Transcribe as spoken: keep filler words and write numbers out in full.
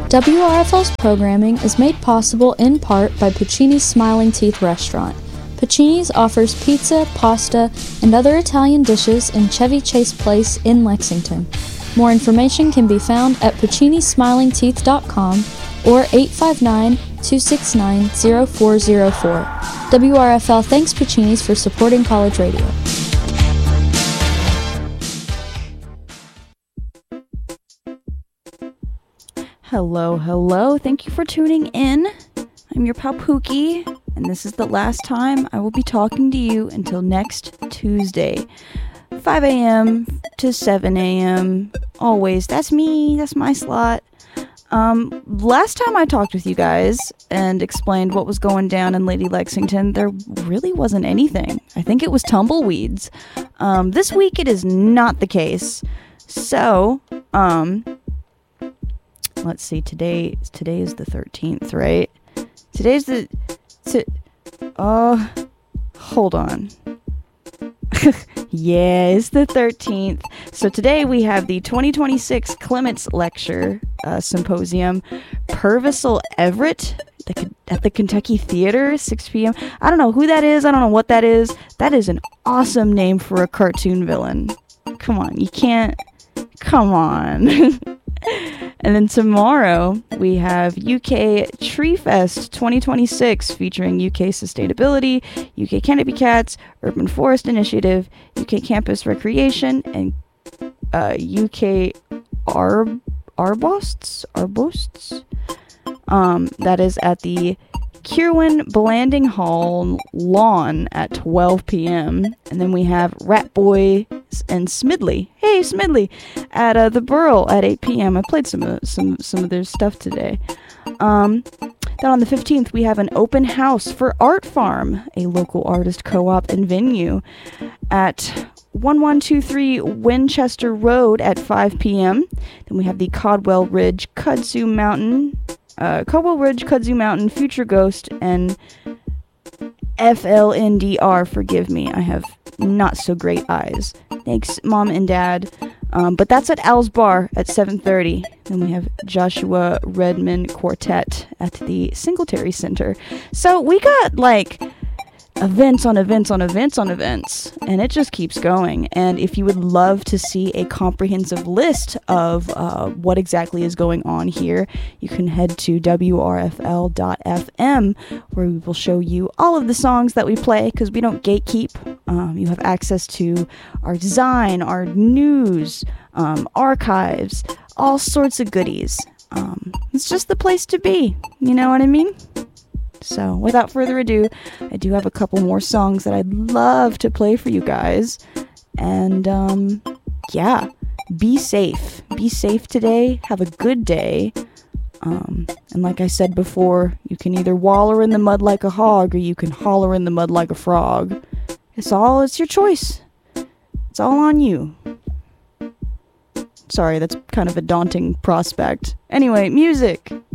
W R F L's programming is made possible in part by Puccini's Smiling Teeth Restaurant. Puccini's offers pizza, pasta, and other Italian dishes in Chevy Chase Place in Lexington. More information can be found at puccini smiling teeth dot com or eight five nine, two six nine, zero four zero four. W R F L thanks Puccini's for supporting college radio. Hello, hello. Thank you for tuning in. I'm your pal Pookie, and this is the last time I will be talking to you until next Tuesday, five a.m. to seven a.m. Always. That's me. That's my slot. Um, last time I talked with you guys and explained what was going down in Lady Lexington, there really wasn't anything. I think it was tumbleweeds. Um, this week it is not the case. So, um... let's see, today today is the thirteenth, right? Today's the... T- uh, hold on. Yeah, it's the thirteenth. So today we have the twenty twenty-six Clements Lecture uh, Symposium, Purvisal Everett the, at the Kentucky Theater, six p.m. I don't know who that is. I don't know what that is. That is an awesome name for a cartoon villain. Come on, you can't... Come on. And then tomorrow we have U K Tree Fest twenty twenty-six featuring U K Sustainability, U K Canopy Cats, Urban Forest Initiative, U K Campus Recreation, and uh, U K Arb- Arbosts? Arbosts? Um, that is at the Kirwan Blanding Hall lawn at twelve p.m. And then we have Rat Boy and Smidley. Hey, Smidley! At uh, the Burl at eight p.m. I played some of, some, some of their stuff today. Um, then on the fifteenth, we have an open house for Art Farm, a local artist co-op and venue, at eleven twenty-three Winchester Road at five p.m. Then we have the Codwell Ridge Kudzu Mountain... Uh, Cobwell Ridge, Kudzu Mountain, Future Ghost, and F L N D R. Forgive me, I have not so great eyes. Thanks, Mom and Dad. Um, but that's at Al's Bar at seven thirty. Then we have Joshua Redman Quartet at the Singletary Center. So we got, like, events on events on events on events, and it just keeps going. And if you would love to see a comprehensive list of uh, what exactly is going on here, you can head to W R F L dot F M, where we will show you all of the songs that we play, because we don't gatekeep. Um, you have access to our design, our news, um, archives, all sorts of goodies. Um, it's just the place to be, you know what I mean? So, without further ado, I do have a couple more songs that I'd love to play for you guys. And, um, yeah, be safe. Be safe today. Have a good day. Um, and like I said before, you can either waller in the mud like a hog, or you can holler in the mud like a frog. It's all, it's your choice. It's all on you. Sorry, that's kind of a daunting prospect. Anyway, music.